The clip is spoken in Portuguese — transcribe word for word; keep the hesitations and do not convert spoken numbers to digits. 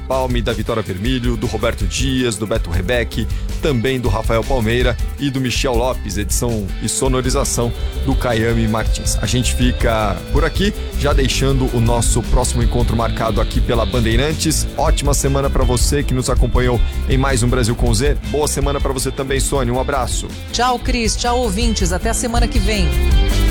Palme, da Vitória Vermelho, do Roberto Dias, do Beto Rebeck, também do Rafael Palmeira e do Michel Lopes, edição e sonorização do Caiame Martins. A gente fica por aqui, já deixando o nosso próximo encontro marcado aqui pela Bandeirantes. Ótima semana para você que nos acompanhou em mais um Brasil com Z. Boa semana para você também, Sônia. Um abraço. Tchau, Cris. Tchau, ouvintes. Até a semana que vem.